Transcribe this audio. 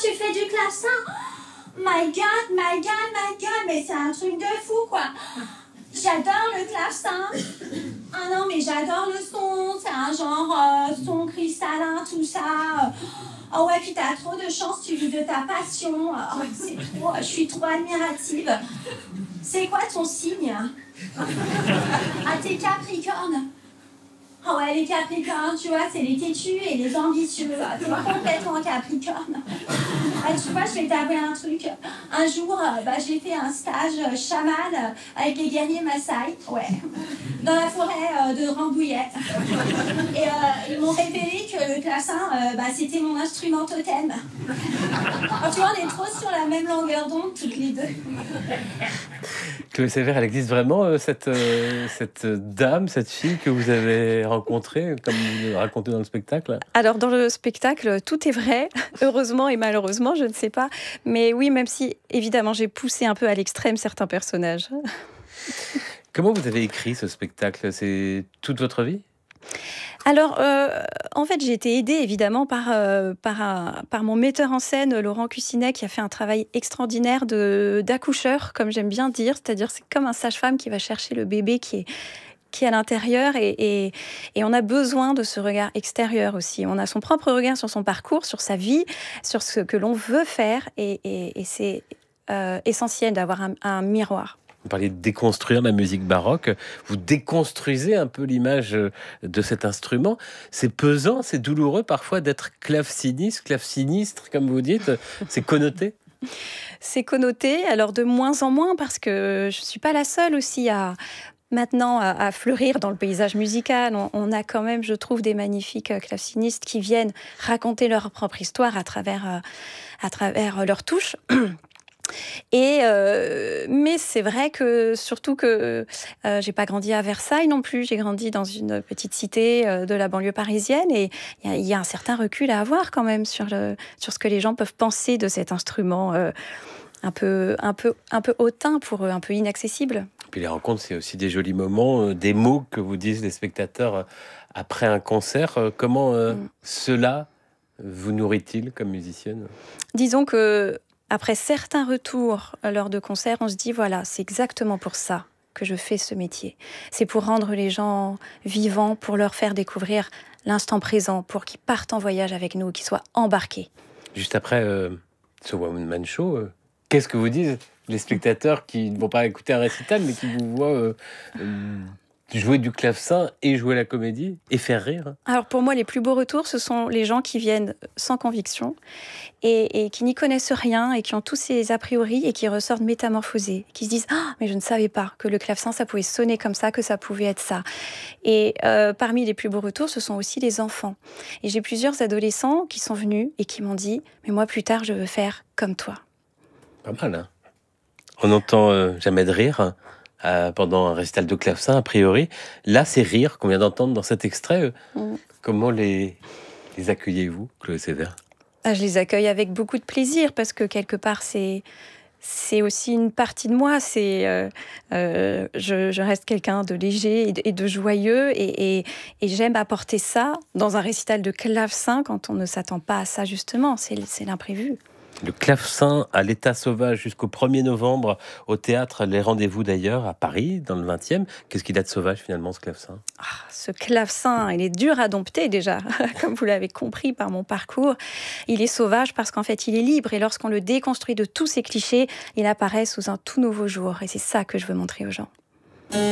tu fais du clavecin? My God, my God, my God, mais c'est un truc de fou, quoi. J'adore le clavecin. Ah non, mais j'adore le son. C'est un genre son cristallin, tout ça. Oh ouais, puis t'as trop de chance, tu vis de ta passion. Oh, c'est trop, je suis trop admirative. C'est quoi ton signe? Ah, t'es Capricorne. Ah ouais, les Capricornes, tu vois, c'est les têtus et les ambitieux. T'es complètement Capricorne. Ah, tu vois, je vais t'avouer un truc. Un jour, j'ai fait un stage chaman avec les guerriers Maasai, ouais, dans la forêt de Rambouillet. Et ils m'ont révélé que le clavecin, c'était mon instrument totem. Alors, tu vois, on est trop sur la même longueur d'onde, toutes les deux. Chloé Sévère, elle existe vraiment, cette dame, cette fille que vous avez rencontrée, comme vous le racontez dans le spectacle? Alors, dans le spectacle, tout est vrai, heureusement et malheureusement, je ne sais pas. Mais oui, même si, évidemment, j'ai poussé un peu à l'extrême certains personnages. Comment vous avez écrit ce spectacle? C'est toute votre vie? Alors, en fait, j'ai été aidée évidemment par mon metteur en scène, Laurent Cussinet, qui a fait un travail extraordinaire d'accoucheur, comme j'aime bien dire. C'est-à-dire, c'est comme un sage-femme qui va chercher le bébé qui est à l'intérieur et on a besoin de ce regard extérieur aussi. On a son propre regard sur son parcours, sur sa vie, sur ce que l'on veut faire et c'est essentiel d'avoir un miroir. Vous parliez de déconstruire la musique baroque. Vous déconstruisez un peu l'image de cet instrument. C'est pesant, c'est douloureux parfois d'être claveciniste, comme vous dites. C'est connoté. C'est connoté, alors de moins en moins, parce que je ne suis pas la seule aussi maintenant à fleurir dans le paysage musical. On a quand même, je trouve, des magnifiques clavecinistes qui viennent raconter leur propre histoire à travers leurs touches. Mais c'est vrai que surtout que j'ai pas grandi à Versailles non plus, j'ai grandi dans une petite cité de la banlieue parisienne et il y a un certain recul à avoir quand même sur ce que les gens peuvent penser de cet instrument un peu hautain pour eux, un peu inaccessible. Puis les rencontres, c'est aussi des jolis moments, des mots que vous disent les spectateurs après un concert. Comment cela vous nourrit-il comme musicienne? Disons que après certains retours lors de concerts, on se dit voilà, c'est exactement pour ça que je fais ce métier. C'est pour rendre les gens vivants, pour leur faire découvrir l'instant présent, pour qu'ils partent en voyage avec nous, qu'ils soient embarqués. Juste après ce One Man Show, qu'est-ce que vous disent les spectateurs qui ne vont pas écouter un récital, mais qui vous voient jouer du clavecin et jouer la comédie et faire rire? Alors pour moi, les plus beaux retours, ce sont les gens qui viennent sans conviction et qui n'y connaissent rien et qui ont tous ces a priori et qui ressortent métamorphosés, qui se disent « Ah, mais je ne savais pas que le clavecin, ça pouvait sonner comme ça, que ça pouvait être ça ». Et parmi les plus beaux retours, ce sont aussi les enfants. Et j'ai plusieurs adolescents qui sont venus et qui m'ont dit « Mais moi, plus tard, je veux faire comme toi ». Pas mal, hein? On n'entend jamais de rire pendant un récital de clavecin, a priori. Là, c'est rire qu'on vient d'entendre dans cet extrait. Comment les accueillez-vous, Chloé Sévère? Je les accueille avec beaucoup de plaisir parce que quelque part, c'est aussi une partie de moi. Je reste quelqu'un de léger et de joyeux et j'aime apporter ça dans un récital de clavecin quand on ne s'attend pas à ça, justement. C'est l'imprévu. Le clavecin à l'état sauvage jusqu'au 1er novembre au théâtre Les Rendez-vous d'ailleurs à Paris, dans le 20e. Qu'est-ce qu'il a de sauvage finalement, ce clavecin? Ce clavecin, il est dur à dompter déjà, comme vous l'avez compris par mon parcours. Il est sauvage parce qu'en fait, il est libre et lorsqu'on le déconstruit de tous ses clichés, il apparaît sous un tout nouveau jour. Et c'est ça que je veux montrer aux gens.